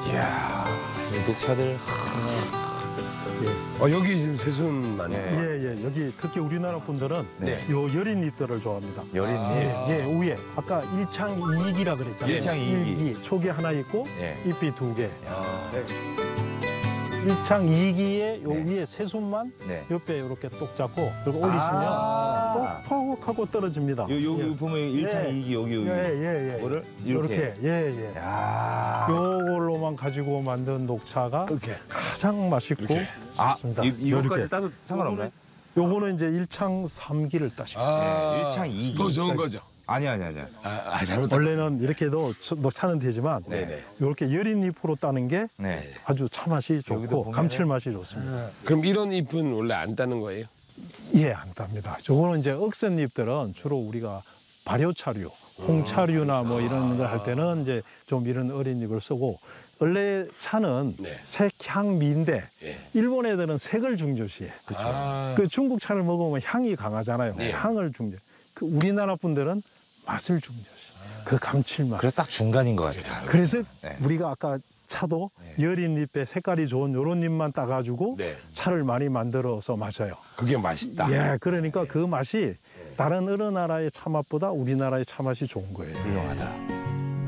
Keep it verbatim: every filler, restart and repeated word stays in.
이야, 이 녹차들. 어, 여기 지금 세순만. 네. 예, 예. 여기 특히 우리나라 분들은 네. 요 여린 잎들을 좋아합니다. 여린잎. 예, 예, 위에 아까 일창이익이라 그랬잖아요. 일창이익이. 일이, 촉이 하나 있고 예. 잎이 두 개. 야. 일창이익이에 요 네. 위에 새순만 네. 옆에 이렇게 똑 잡고 그리고 올리시면 아. 똑톡 하고 떨어집니다. 요, 여기 예. 보면 일창이익이 여기 여기. 예, 예, 예. 뭐를 이렇게. 이렇게. 예, 예. 야. 요걸로만 가지고 만든 녹차가 이렇게. 가장 맛있고 이렇게. 아, 좋습니다. 이, 이거까지 이렇게. 따도 상관없나요? 요거는 이제 일창 삼기를 따시고 아, 네, 일창이익이. 더 좋은 거죠. 아니 아니 아니. 아, 아 잘못했다. 원래는 이렇게도 쳐- 녹차는 되지만 네네. 이렇게 여린 잎으로 따는 게 네. 아주 차 맛이 여기도 좋고 보면은- 감칠맛이 좋습니다. 그럼 이런 잎은 원래 안 따는 거예요? 예, 안 땁니다. 저거는 이제 억센 잎들은 주로 우리가 발효차류, 홍차류나 뭐 이런 걸 할 때는 이제 좀 이런 어린 잎을 쓰고 원래 차는 네. 색향미인데 예. 일본 애들은 색을 중요시해. 아, 그 중국 차를 먹으면 향이 강하잖아요. 네. 향을 중요. 그 우리나라 분들은 맛을 중요시. 그 감칠맛. 그래서 딱 중간인 것 같아요. 그래서 네. 우리가 아까 차도 네. 여린 잎에 색깔이 좋은 요런 잎만 따가지고 네. 차를 많이 만들어서 마셔요. 그게 맛있다. 예, 그러니까 그 맛이 다른 어느 나라의 차 맛보다 우리나라의 차 맛이 좋은 거예요. 훌륭하다.